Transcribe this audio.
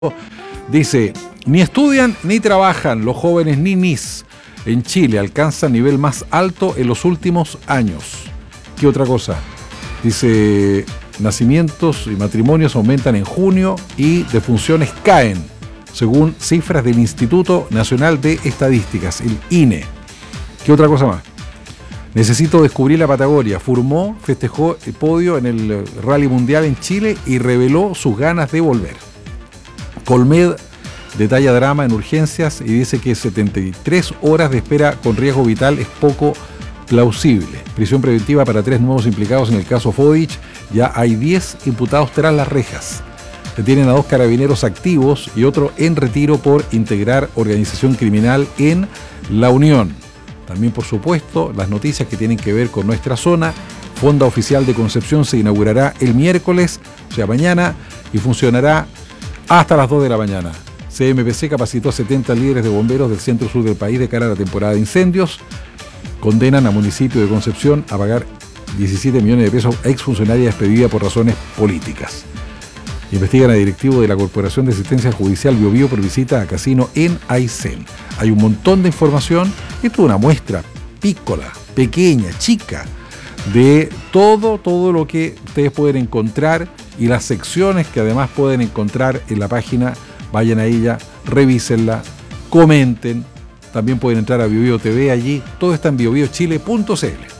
Dice, ni estudian ni trabajan los jóvenes ninis en Chile, alcanzan nivel más alto en los últimos años. ¿Qué otra cosa? Dice, nacimientos y matrimonios aumentan en junio y defunciones caen, según cifras del Instituto Nacional de Estadísticas, el INE. ¿Qué otra cosa más? Necesito descubrir la Patagonia. Furmó festejó el podio en el Rally Mundial en Chile y reveló sus ganas de volver. Colmed detalla drama en urgencias y dice que 73 horas de espera con riesgo vital es poco plausible. Prisión preventiva para 3 nuevos implicados en el caso Fodich. Ya hay 10 imputados tras las rejas. Detienen a 2 carabineros activos y otro en retiro por integrar organización criminal en La Unión. También, por supuesto, las noticias que tienen que ver con nuestra zona. Fonda Oficial de Concepción se inaugurará el miércoles, o sea, mañana, y funcionará hasta las 2 de la mañana. CMPC capacitó a 70 líderes de bomberos del centro-sur del país de cara a la temporada de incendios. Condenan a municipio de Concepción a pagar 17 millones de pesos a exfuncionaria despedida por razones políticas. Investigan a directivo de la Corporación de Asistencia Judicial Biobío por visita a casino en Aysén. Hay un montón de información. Esto es una muestra pícola, pequeña, chica, de todo lo que ustedes pueden encontrar y las secciones que además pueden encontrar en la página. Vayan a ella, revísenla, comenten. También pueden entrar a BioBio TV allí. Todo está en biobiochile.cl.